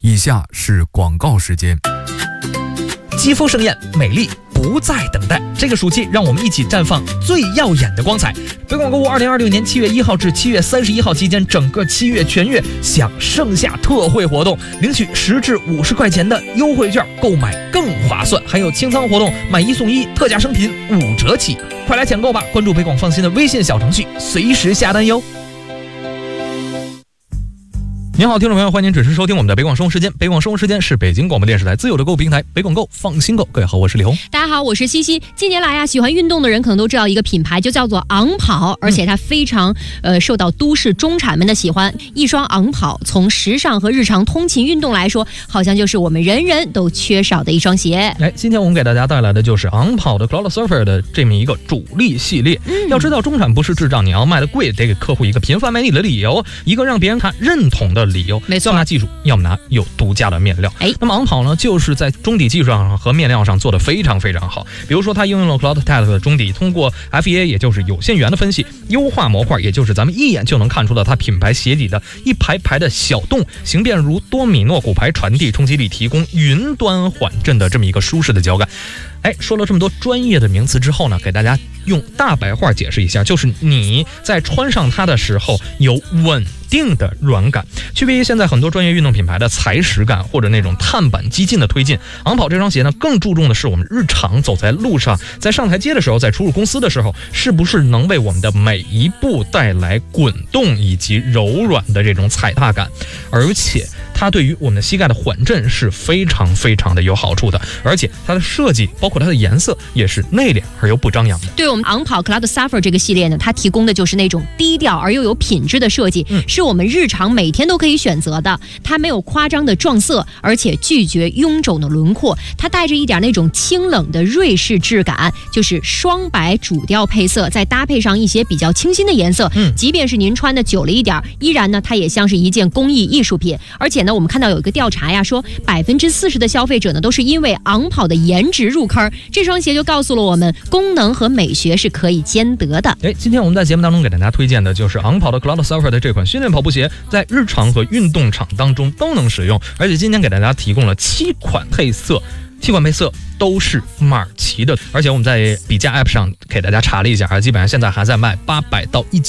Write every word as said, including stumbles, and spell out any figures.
以下是广告时间。 肌肤盛艳，美丽不再等待。这个暑期，让我们一起绽放最耀眼的光彩。北广购物二零二六年七月一号至七月三十一号期间，整个七月全月享盛夏特惠活动，领取十至五十块钱的优惠券，购买更划算。还有清仓活动，买一送一，特价商品五折起，快来抢购吧！关注北广放心的微信小程序，随时下单哟。您好，听众朋友，欢迎您准时收听我们的北广生活时间。北广生活时间是北京广播电视台自有的购物平台北广购，放心购。各位好，我是李红。 大家好，我是西西。近年来呀，喜欢运动的人可能都知道一个品牌，就叫做昂跑，而且它非常呃受到都市中产们的喜欢。一双昂跑，从时尚和日常通勤运动来说，好像就是我们人人都缺少的一双鞋。 哎，今天我们给大家带来的就是昂跑的 Cloudsurfer 的这么一个主力系列。嗯、要知道，中产不是智障，你要卖的贵，得给客户一个频繁买你的理由，一个让别人他认同的理由。 没错， 要拿技术，要么拿有独家的面料。哎，那么昂跑呢，就是在中底技术上和面料上做得非常非常好。比如说，它应用了 CloudTech 的中底，通过 F E A 也就是有限元的分析，优化模块，也就是咱们一眼就能看出了它品牌鞋底的一排排的小洞，形变如多米诺骨牌，传递冲击力，提供云端缓震的这么一个舒适的脚感。哎，说了这么多专业的名词之后呢，给大家用大白话解释一下，就是你在穿上它的时候有稳定的软感，区别于现在很多专业运动品牌的踩实感或者那种碳板激进的推进。昂跑这双鞋呢，更注重的是我们日常走在路上，在上台阶的时候，在出入公司的时候，是不是能为我们的每一步带来滚动以及柔软的这种踩踏感，而且它对于我们的膝盖的缓震是非常非常的有好处的，而且它的设计包括它的颜色也是内敛而又不张扬的。 对我们昂跑 Cloudsurfer 这个系列呢，它提供的就是那种低调而又有品质的设计，嗯、是我们日常每天都可以选择的。它没有夸张的撞色，而且拒绝臃肿的轮廓，它带着一点那种清冷的瑞士质感，就是双白主调配色，再搭配上一些比较清新的颜色，嗯，即便是您穿的久了一点，依然呢，它也像是一件工艺艺术品。而且呢，我们看到有一个调查呀，说百分之四十的消费者呢都是因为昂跑的颜值入坑，这双鞋就告诉了我们，功能和美学是可以兼得的。 哎，今天我们在节目当中给大家推荐的就是昂跑的 Cloudsurfer 的这款训练跑步鞋，在日常和运动场当中都能使用，而且今天给大家提供了七款配色，七款配色都是马尔奇的，而且我们在比价 App 上给大家查了一下，基本上现在还在卖八百到一